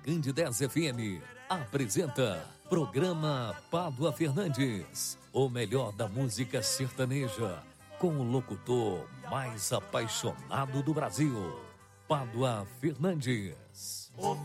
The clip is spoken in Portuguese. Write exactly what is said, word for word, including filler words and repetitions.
Candidez F M apresenta Programa Pádua Fernandes, o melhor da música sertaneja, com o locutor mais apaixonado do Brasil, Pádua Fernandes. O